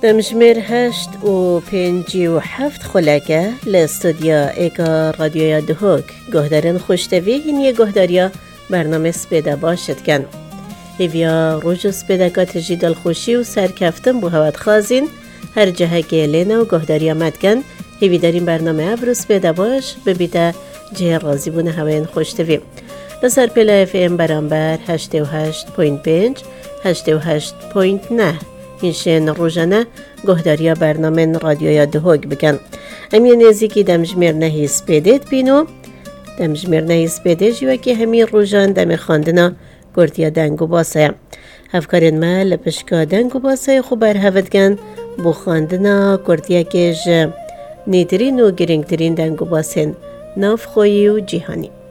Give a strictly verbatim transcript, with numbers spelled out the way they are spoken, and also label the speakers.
Speaker 1: دمجمر هشت و پنجی و هفت خلاکه لاستودیا ایکا رادیویا دهوک گهدارن خوشتوی هینیه گهداریا برنامه سپیده باشد کن. هیویا روز سپیده که تجیدال خوشی و سرکفتن بو هوت خازین هر جهه گیلینه و گهداریا مدکن هیوی دارین برنامه افرو سپیده باش ببیده جه رازی بونه هواین خوشتوی. لسر پیلا اف ام برانبر هشت و هشت پوینت پنج هشت و هشت پوینت نه اینشن روزانه گهداریا برنامه رادیویا دهوک بکن. امی نزیکی دمجمر نهی سپیدت بینو دمجمر نهی سپیده جیوه که همین روزان دم خواندنا گردیا دنگو باسه. هفکارین ما لپشکا دنگو باسه خوب برهودگن بو خواندنا گردیا که جه نیدرین و گرنگترین دنگو باسن ناف خویی و جیهانی.